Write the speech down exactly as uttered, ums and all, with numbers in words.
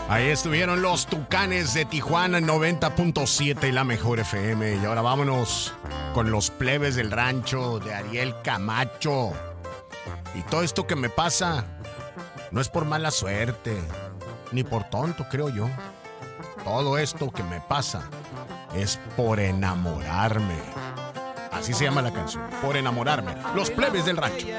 Ahí estuvieron los Tucanes de Tijuana, noventa punto siete, la mejor F M. Y ahora vámonos con los Plebes del Rancho de Ariel Camacho. Y todo esto que me pasa no es por mala suerte, ni por tonto, creo yo. Todo esto que me pasa es por enamorarme. Así se llama la canción, por enamorarme. Los Plebes del Rancho.